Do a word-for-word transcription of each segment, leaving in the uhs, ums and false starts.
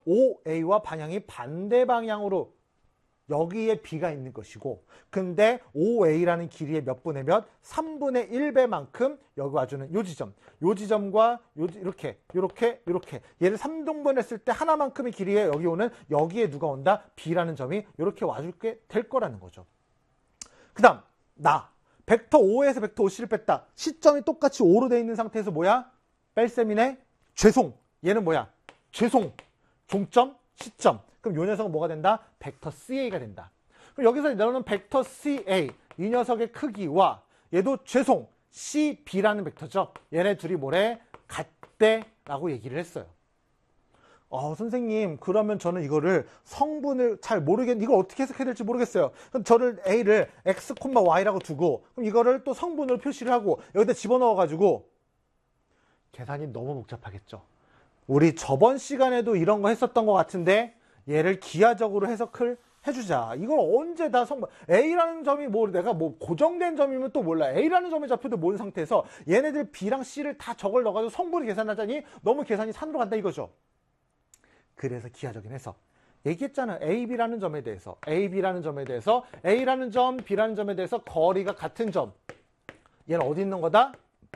오 에이와 방향이 반대 방향으로 여기에 B가 있는 것이고, 근데 오 에이라는 길이의 몇 분의 몇? 삼분의 일 배만큼 여기 와주는 요 지점, 요 지점과 요 이렇게 이렇게 이렇게 얘를 삼 등분했을 때 하나만큼의 길이에 여기 오는 여기에 누가 온다? B라는 점이 이렇게 와줄게 될 거라는 거죠. 그 다음 나 벡터 오에서 벡터 오씨를 뺐다. 시점이 똑같이 오로 돼 있는 상태에서 뭐야? 뺄셈이네. 죄송. 얘는 뭐야? 죄송. 종점, 시점. 그럼 이 녀석은 뭐가 된다? 벡터 씨에이가 된다. 그럼 여기서 너는 벡터 씨에이, 이 녀석의 크기와 얘도 죄송, 씨비라는 벡터죠. 얘네 둘이 뭐래? 같대 라고 얘기를 했어요. 어, 선생님, 그러면 저는 이거를 성분을 잘 모르겠는데 이걸 어떻게 해석해야 될지 모르겠어요. 그럼 저를 A를 X, Y라고 두고 그럼 이거를 또 성분을 표시를 하고 여기다 집어넣어가지고 계산이 너무 복잡하겠죠. 우리 저번 시간에도 이런 거 했었던 것 같은데 얘를 기하적으로 해석을 해주자. 이걸 언제 다 성분 A라는 점이 뭐 내가 뭐 고정된 점이면 또 몰라. A라는 점의 좌표도 모른 상태에서 얘네들 B랑 C를 다 저걸 넣어가지고 성분을 계산하자니 너무 계산이 산으로 간다 이거죠. 그래서 기하적인 해석. 얘기했잖아. A, B라는 점에 대해서 A, B라는 점에 대해서 A라는 점, B라는 점에 대해서 거리가 같은 점. 얘는 어디 있는 거다?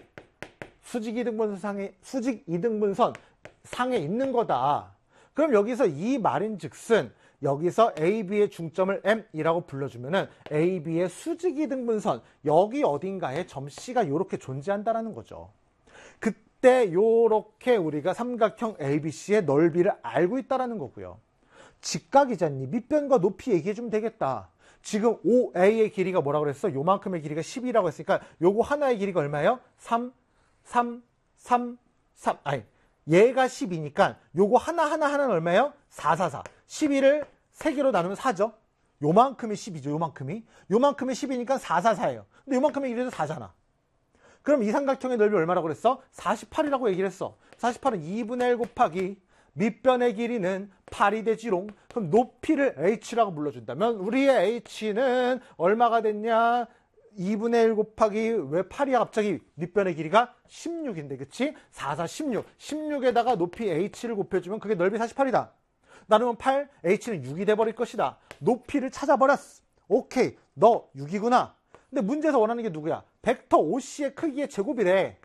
수직 이등분선 상에 수직 이등분선 상에 있는 거다. 그럼 여기서 이 말인 즉슨 여기서 A, B의 중점을 M이라고 불러주면은 A, B의 수직 이등분선 여기 어딘가에 점 C가 이렇게 존재한다라는 거죠. 그때 요렇게 우리가 삼각형 에이비씨의 넓이를 알고 있다라는 거고요. 직각이잖니. 밑변과 높이 얘기해주면 되겠다. 지금 오 에이의 길이가 뭐라고 그랬어? 요만큼의 길이가 십이라고 했으니까 요거 하나의 길이가 얼마예요? 삼, 삼, 삼, 삼. 아니, 얘가 십이니까 요거 하나하나 하나는 얼마예요? 사, 사, 사. 십이를 세 개로 나누면 사죠. 요만큼이 십이죠. 요만큼이. 요만큼이 십이니까 사, 사, 사예요. 근데 요만큼의 길이도 사잖아. 그럼 이 삼각형의 넓이 얼마라고 그랬어? 사십팔이라고 얘기를 했어. 사십팔은 이분의 일 곱하기 밑변의 길이는 팔이 되지롱. 그럼 높이를 H라고 불러준다면 우리의 H는 얼마가 됐냐? 이분의 일 곱하기 왜 팔이야 갑자기? 밑변의 길이가 십육인데 그치? 사, 사, 십육. 십육에다가 높이 H를 곱해주면 그게 넓이 사십팔이다. 나누면 팔, H는 육이 돼버릴 것이다. 높이를 찾아버렸어. 오케이, 너 육이구나. 근데 문제에서 원하는 게 누구야? 벡터 오씨의 크기의 제곱이래.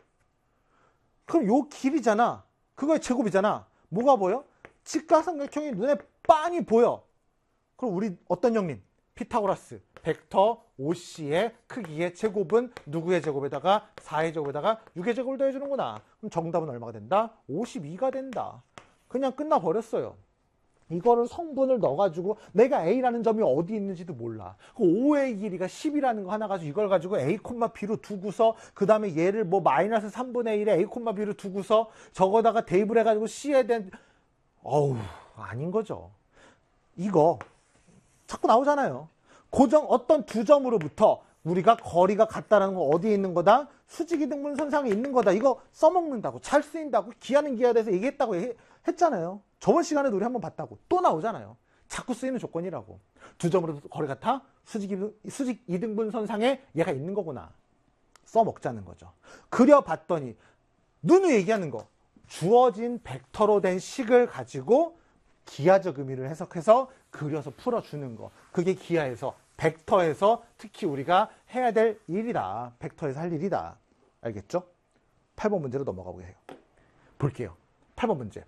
그럼 요 길이잖아. 그거의 제곱이잖아. 뭐가 보여? 직각삼각형이 눈에 빤히 보여. 그럼 우리 어떤 형님? 피타고라스. 벡터 오씨의 크기의 제곱은 누구의 제곱에다가 사의 제곱에다가 육의 제곱을 더해주는구나. 그럼 정답은 얼마가 된다? 오십이가 된다. 그냥 끝나버렸어요. 이거를 성분을 넣어가지고 내가 A라는 점이 어디 있는지도 몰라. 오 에이 길이가 십이라는 거 하나 가지고 이걸 가지고 A, B로 두고서 그 다음에 얘를 뭐 마이너스 삼분의 일에 A, B로 두고서 저거다가 대입을 해가지고 C에 대한 어우 아닌 거죠. 이거 자꾸 나오잖아요. 고정 어떤 두 점으로부터 우리가 거리가 같다라는 건 어디에 있는 거다? 수직이등분선상에 있는 거다. 이거 써먹는다고 잘 쓰인다고 기하는 기하에 대해서 얘기했다고 얘기, 했잖아요. 저번 시간에도 우리 한번 봤다고. 또 나오잖아요. 자꾸 쓰이는 조건이라고. 두 점으로 거리 같아? 수직, 수직 이등분선상에 얘가 있는 거구나. 써먹자는 거죠. 그려봤더니 누누이 얘기하는 거. 주어진 벡터로 된 식을 가지고 기하적 의미를 해석해서 그려서 풀어주는 거. 그게 기하에서 벡터에서 특히 우리가 해야 될 일이다. 벡터에서 할 일이다. 알겠죠? 팔 번 문제로 넘어가 보게요. 볼게요. 팔 번 문제.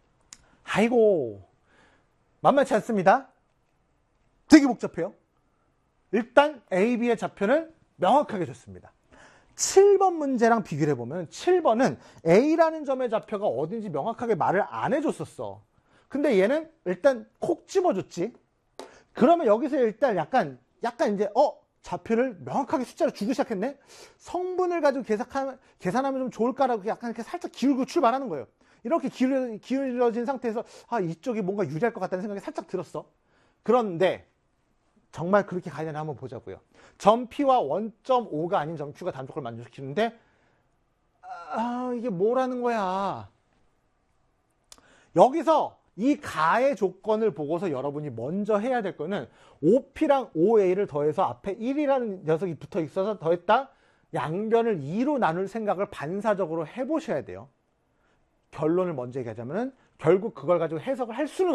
아이고 만만치 않습니다. 되게 복잡해요. 일단 A, B의 좌표는 명확하게 줬습니다. 칠 번 문제랑 비교를 해보면 칠 번은 A라는 점의 좌표가 어딘지 명확하게 말을 안 해줬었어. 근데 얘는 일단 콕 집어줬지. 그러면 여기서 일단 약간 약간 이제 어 좌표를 명확하게 숫자로 주기 시작했네. 성분을 가지고 계산하면, 계산하면 좀 좋을까라고 약간 이렇게 살짝 기울고 출발하는 거예요. 이렇게 기울여, 기울어진 상태에서 아 이쪽이 뭔가 유리할 것 같다는 생각이 살짝 들었어. 그런데 정말 그렇게 가야 되나 한번 보자고요. 점 P와 원 점 오가 아닌 점 Q가 단조건을 만족시키는데 아 이게 뭐라는 거야. 여기서 이 가의 조건을 보고서 여러분이 먼저 해야 될 거는 오 P랑 오 에이를 더해서 앞에 일이라는 녀석이 붙어 있어서 더했다. 양변을 이로 나눌 생각을 반사적으로 해보셔야 돼요. 결론을 먼저 얘기하자면 결국 그걸 가지고 해석을 할 수는